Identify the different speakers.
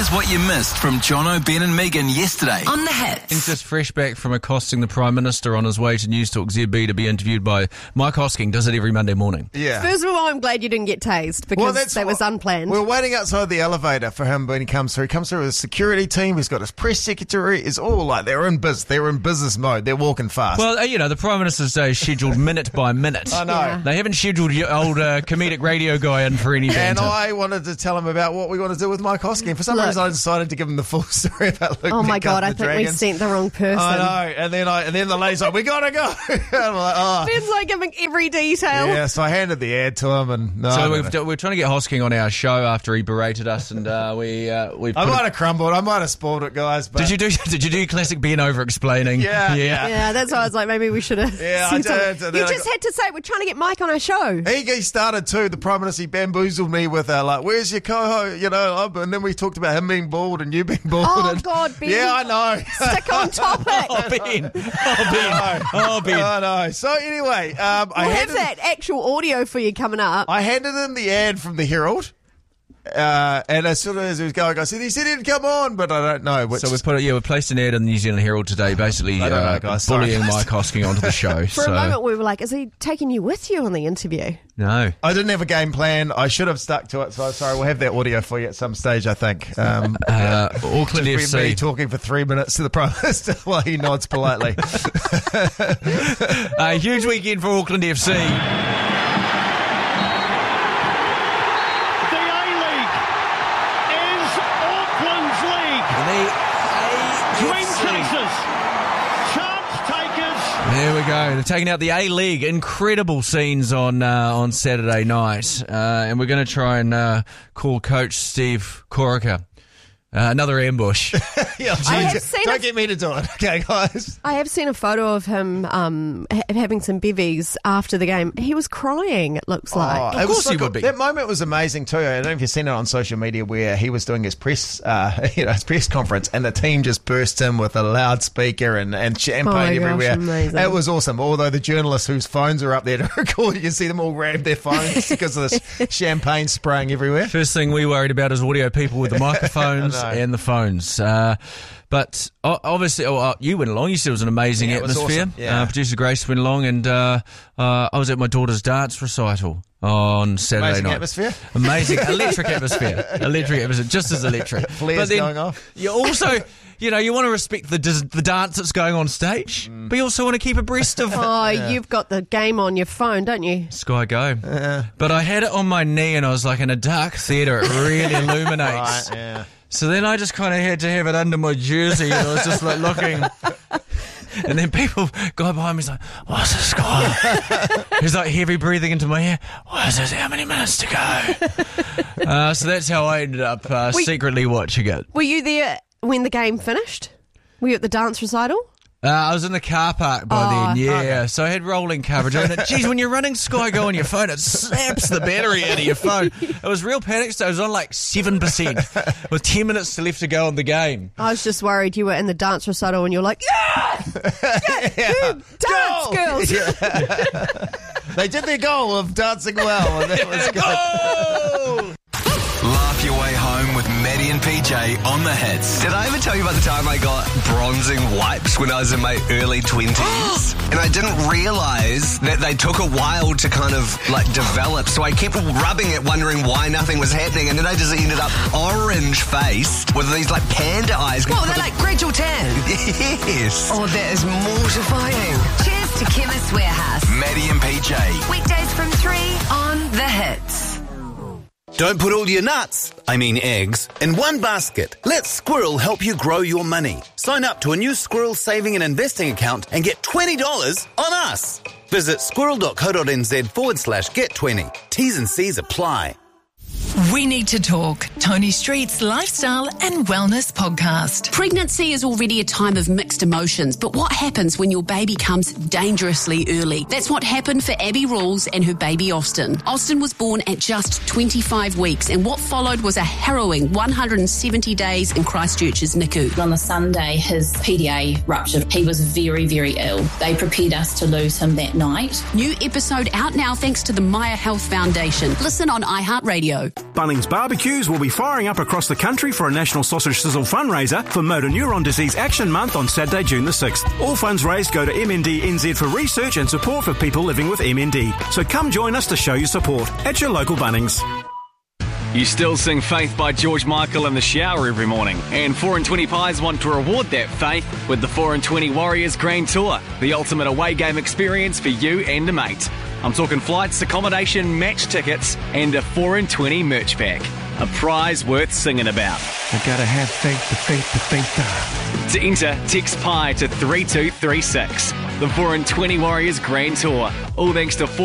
Speaker 1: Here's what you missed from Jono, Ben and Megan yesterday on The Hits.
Speaker 2: He's just fresh back from accosting the Prime Minister on his way to News Talk ZB to be interviewed by Mike Hosking. Does it every Monday morning.
Speaker 3: Yeah.
Speaker 4: First of all, I'm glad you didn't get tased because that was unplanned.
Speaker 3: We're waiting outside the elevator for him when he comes through. He comes through with his security team. He's got his press secretary. It's all like they're in business mode. They're walking fast.
Speaker 2: Well, the Prime Minister's day is scheduled minute by minute.
Speaker 3: I know.
Speaker 4: Yeah.
Speaker 2: They haven't scheduled your old comedic radio guy in for any
Speaker 3: And
Speaker 2: banter.
Speaker 3: I wanted to tell him about what we want to do with Mike Hosking. For some reason, I decided to give him the full story about Luke.
Speaker 4: Oh my God, I
Speaker 3: the
Speaker 4: think we
Speaker 3: Dragons.
Speaker 4: sent the wrong person.
Speaker 3: I know. And then the lady's like, we gotta go. And I'm like, oh.
Speaker 4: Ben's like giving every detail.
Speaker 3: Yeah, so I handed the ad to him, and
Speaker 2: We're trying to get Hosking on our show after he berated us, and we
Speaker 3: I might have crumbled. I might have spoiled it, guys. But
Speaker 2: Did you do classic Ben over explaining?
Speaker 3: Yeah.
Speaker 4: Yeah, that's why I was like, maybe we should have.
Speaker 3: Yeah, I did. And
Speaker 4: You
Speaker 3: then
Speaker 4: just had to say, we're trying to get Mike on our show.
Speaker 3: He started too. The Prime Minister, he bamboozled me with like, "Where's your co-host?" And then we talked about him being bald and you being bald.
Speaker 4: Oh,
Speaker 3: and,
Speaker 4: God, Ben.
Speaker 3: Yeah, I know.
Speaker 4: Stick on topic.
Speaker 2: Oh, Ben. Oh, Ben.
Speaker 3: I know. So anyway,
Speaker 4: We'll have that actual audio for you coming up.
Speaker 3: I handed him the ad from the Herald. And as soon as he was going, I said, he said he'd come on, but I don't know.
Speaker 2: So we placed an ad in the New Zealand Herald today, basically
Speaker 3: I don't know, guys. Sorry.
Speaker 2: bullying Mike Hosking onto the show.
Speaker 4: For a moment, we were like, is he taking you with you on the interview?
Speaker 2: No.
Speaker 3: I didn't have a game plan. I should have stuck to it. So sorry, we'll have that audio for you at some stage, I think.
Speaker 2: Auckland
Speaker 3: Just me
Speaker 2: FC.
Speaker 3: talking for 3 minutes to the Prime Minister while he nods politely.
Speaker 2: A huge weekend for Auckland FC. There we go. They're taking out the A-League. Incredible scenes on Saturday night. And we're going to try and call Coach Steve Corica. Another ambush.
Speaker 3: Yeah, don't get me to do it, okay, guys?
Speaker 4: I have seen a photo of him having some bevies after the game. He was crying, it looks like.
Speaker 2: Of course he would be.
Speaker 3: That moment was amazing too. I don't know if you've seen it on social media where he was doing his press, his press conference, and the team just burst in with a loudspeaker and champagne everywhere.
Speaker 4: Amazing.
Speaker 3: It was awesome. Although the journalists whose phones are up there to record, you can see them all grab their phones because of this champagne spraying everywhere.
Speaker 2: First thing we worried about is audio people with the microphones and the phones. But obviously, you went along. You said it was an amazing atmosphere.
Speaker 3: Awesome. Yeah.
Speaker 2: Producer Grace went along, and I was at my daughter's dance recital on Saturday
Speaker 3: Amazing
Speaker 2: night.
Speaker 3: atmosphere?
Speaker 2: Amazing. Electric atmosphere. Electric atmosphere. Just as electric.
Speaker 3: Flares going off.
Speaker 2: You also, you want to respect the dance that's going on stage, but you also want to keep abreast of
Speaker 4: You've got the game on your phone, don't you?
Speaker 2: Sky Go. But I had it on my knee, and I was like in a dark theatre. It really illuminates.
Speaker 3: Right, yeah.
Speaker 2: So then I just kind of had to have it under my jersey, and I was just like looking. And then guy behind me is like, what's this guy? He's like heavy breathing into my ear. What is this? How many minutes to go? So that's how I ended up secretly watching it.
Speaker 4: Were you there when the game finished? Were you at the dance recital?
Speaker 2: I was in the car park by then, yeah.
Speaker 4: okay.
Speaker 2: So I had rolling coverage. Geez, when you're running Sky Go on your phone, it saps the battery out of your phone. It was real panic state. I was on like 7% with 10 minutes left to go on the game.
Speaker 4: I was just worried you were in the dance recital and you're like, dance, girls.
Speaker 3: They did their goal of dancing well, and that was good.
Speaker 1: Laugh your way home with Maddie and PJ on The Hits. Did I ever tell you about the time I got bronzing wipes when I was in my early 20s? And I didn't realise that they took a while to kind of like develop, so I kept rubbing it wondering why nothing was happening, and then I just ended up orange-faced with these like panda eyes.
Speaker 5: What, they're like Gregel tan?
Speaker 1: Yes.
Speaker 5: Oh, that is mortifying. Cheers to Chemist Warehouse.
Speaker 1: Maddie and PJ.
Speaker 5: Weekdays from 3 on The Hits.
Speaker 6: Don't put all your nuts, eggs, in one basket. Let Squirrel help you grow your money. Sign up to a new Squirrel saving and investing account and get $20 on us. Visit squirrel.co.nz/get20. T's and C's apply.
Speaker 7: We Need to Talk, Tony Street's lifestyle and wellness podcast.
Speaker 8: Pregnancy is already a time of mixed emotions, but what happens when your baby comes dangerously early? That's what happened for Abby Rawls and her baby Austin. Austin was born at just 25 weeks, and what followed was a harrowing 170 days in Christchurch's NICU.
Speaker 9: On the Sunday, his PDA ruptured. He was very, very ill. They prepared us to lose him that night.
Speaker 8: New episode out now thanks to the Maya Health Foundation. Listen on iHeartRadio.
Speaker 10: Bunnings barbecues will be firing up across the country for a National Sausage Sizzle fundraiser for Motor Neuron Disease Action Month on Saturday, June the 6th. All funds raised go to MND NZ for research and support for people living with MND. So come join us to show your support at your local Bunnings.
Speaker 11: You still sing Faith by George Michael in the shower every morning. And 4 and 20 Pies want to reward that faith with the 4 and 20 Warriors Grand Tour, the ultimate away game experience for you and a mate. I'm talking flights, accommodation, match tickets, and a 4 and 20 merch pack. A prize worth singing about.
Speaker 2: I gotta have faith, the faith.
Speaker 11: To enter, text PIE to 3236. The 4 and 20 Warriors Grand Tour. All thanks to